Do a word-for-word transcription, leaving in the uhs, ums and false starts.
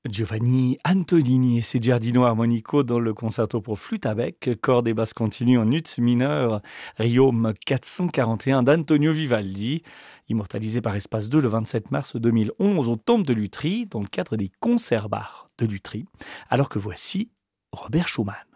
Giovanni Antonini et ses Giardino Armonico dans le concerto pour flûte à bec, cordes et basses continues en ut mineur, Riome quatre cent quarante et un d'Antonio Vivaldi, immortalisé par Espace deux le vingt-sept mars deux mille onze au Temple de Lutry, dans le cadre des concerts bars de Lutry, alors que voici Robert Schumann.